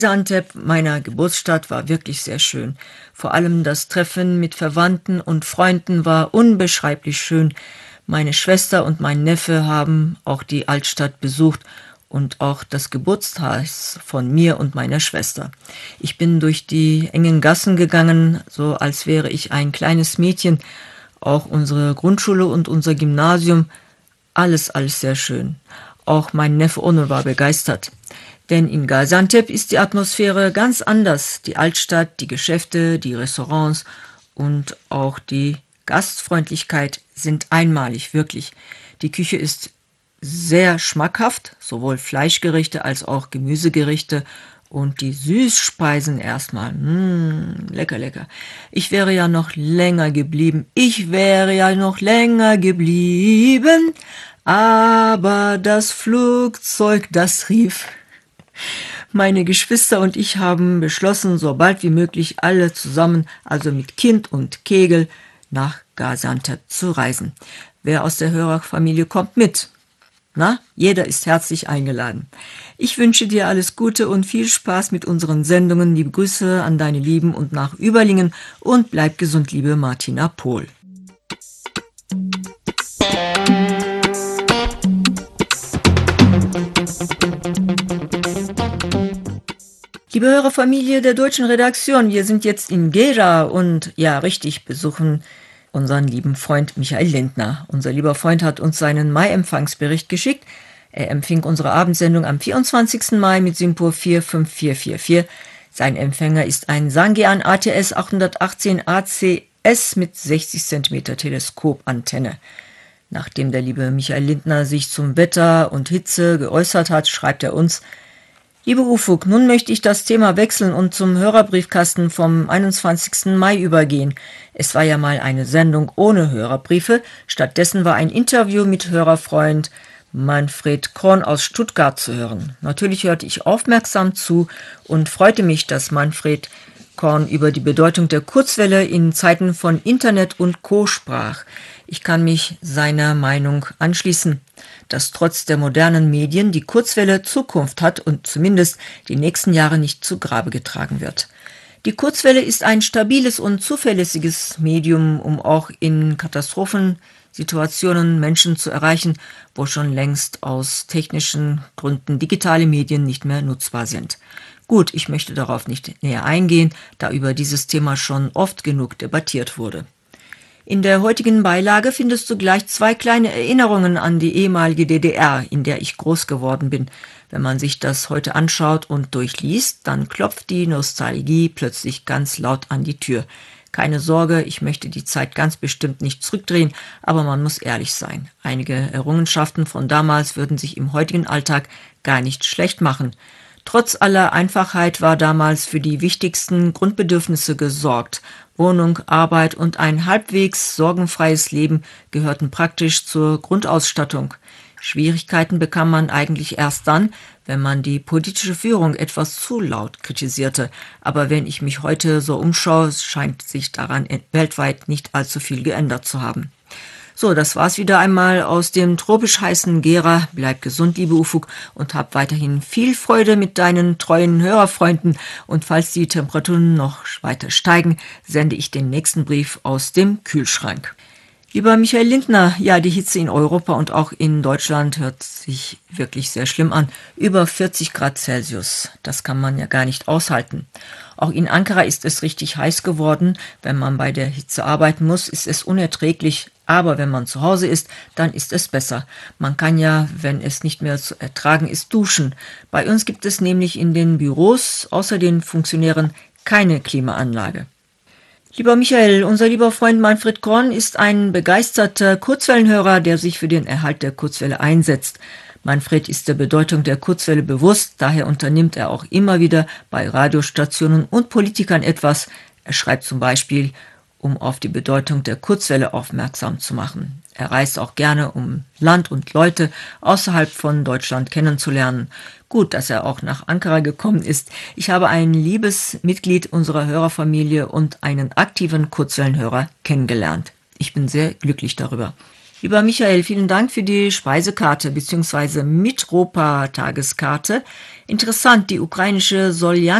Gaziantep, meiner Geburtsstadt, war wirklich sehr schön. Vor allem das Treffen mit Verwandten und Freunden war unbeschreiblich schön. Meine Schwester und mein Neffe haben auch die Altstadt besucht und auch das Geburtshaus von mir und meiner Schwester. Ich bin durch die engen Gassen gegangen, so als wäre ich ein kleines Mädchen. Auch unsere Grundschule und unser Gymnasium, alles sehr schön. Auch mein Neffe Onur war begeistert. Denn in Gaziantep ist die Atmosphäre ganz anders. Die Altstadt, die Geschäfte, die Restaurants und auch die Gastfreundlichkeit sind einmalig, wirklich. Die Küche ist sehr schmackhaft, sowohl Fleischgerichte als auch Gemüsegerichte und die Süßspeisen erstmal. Lecker, lecker. Ich wäre ja noch länger geblieben. Aber das Flugzeug, das rief. Meine Geschwister und ich haben beschlossen, so bald wie möglich alle zusammen, also mit Kind und Kegel, nach Gaziantep zu reisen. Wer aus der Hörerfamilie kommt mit? Na, jeder ist herzlich eingeladen. Ich wünsche dir alles Gute und viel Spaß mit unseren Sendungen. Liebe Grüße an deine Lieben und nach Überlingen und bleib gesund, liebe Martina Pohl. Liebe Hörerfamilie der deutschen Redaktion, wir sind jetzt in Gera und ja, richtig, besuchen unseren lieben Freund Michael Lindner. Unser lieber Freund hat uns seinen Mai-Empfangsbericht geschickt. Er empfing unsere Abendsendung am 24. Mai mit SINPO 45444. Sein Empfänger ist ein Sangean ATS 818 ACS mit 60 cm Teleskopantenne. Nachdem der liebe Michael Lindner sich zum Wetter und Hitze geäußert hat, schreibt er uns: Liebe Ufuk, nun möchte ich das Thema wechseln und zum Hörerbriefkasten vom 21. Mai übergehen. Es war ja mal eine Sendung ohne Hörerbriefe. Stattdessen war ein Interview mit Hörerfreund Manfred Korn aus Stuttgart zu hören. Natürlich hörte ich aufmerksam zu und freute mich, dass Manfred Korn über die Bedeutung der Kurzwelle in Zeiten von Internet und Co. sprach. Ich kann mich seiner Meinung anschließen, dass trotz der modernen Medien die Kurzwelle Zukunft hat und zumindest die nächsten Jahre nicht zu Grabe getragen wird. Die Kurzwelle ist ein stabiles und zuverlässiges Medium, um auch in Katastrophensituationen Menschen zu erreichen, wo schon längst aus technischen Gründen digitale Medien nicht mehr nutzbar sind. Gut, ich möchte darauf nicht näher eingehen, da über dieses Thema schon oft genug debattiert wurde. In der heutigen Beilage findest du gleich 2 kleine Erinnerungen an die ehemalige DDR, in der ich groß geworden bin. Wenn man sich das heute anschaut und durchliest, dann klopft die Nostalgie plötzlich ganz laut an die Tür. Keine Sorge, ich möchte die Zeit ganz bestimmt nicht zurückdrehen, aber man muss ehrlich sein. Einige Errungenschaften von damals würden sich im heutigen Alltag gar nicht schlecht machen. Trotz aller Einfachheit war damals für die wichtigsten Grundbedürfnisse gesorgt. Wohnung, Arbeit und ein halbwegs sorgenfreies Leben gehörten praktisch zur Grundausstattung. Schwierigkeiten bekam man eigentlich erst dann, wenn man die politische Führung etwas zu laut kritisierte. Aber wenn ich mich heute so umschaue, scheint sich daran weltweit nicht allzu viel geändert zu haben. So, das war's wieder einmal aus dem tropisch heißen Gera. Bleib gesund, liebe Ufuk, und hab weiterhin viel Freude mit deinen treuen Hörerfreunden. Und falls die Temperaturen noch weiter steigen, sende ich den nächsten Brief aus dem Kühlschrank. Lieber Michael Lindner, ja, die Hitze in Europa und auch in Deutschland hört sich wirklich sehr schlimm an. Über 40 Grad Celsius, das kann man ja gar nicht aushalten. Auch in Ankara ist es richtig heiß geworden. Wenn man bei der Hitze arbeiten muss, ist es unerträglich. Aber wenn man zu Hause ist, dann ist es besser. Man kann ja, wenn es nicht mehr zu ertragen ist, duschen. Bei uns gibt es nämlich in den Büros außer den Funktionären keine Klimaanlage. Lieber Michael, unser lieber Freund Manfred Korn ist ein begeisterter Kurzwellenhörer, der sich für den Erhalt der Kurzwelle einsetzt. Manfred ist der Bedeutung der Kurzwelle bewusst, daher unternimmt er auch immer wieder bei Radiostationen und Politikern etwas. Er schreibt zum Beispiel, um auf die Bedeutung der Kurzwelle aufmerksam zu machen. Er reist auch gerne, um Land und Leute außerhalb von Deutschland kennenzulernen. Gut, dass er auch nach Ankara gekommen ist. Ich habe ein liebes Mitglied unserer Hörerfamilie und einen aktiven Kurzwellenhörer kennengelernt. Ich bin sehr glücklich darüber. Lieber Michael, vielen Dank für die Speisekarte bzw. Mitropa-Tageskarte. Interessant, die ukrainische Soljanka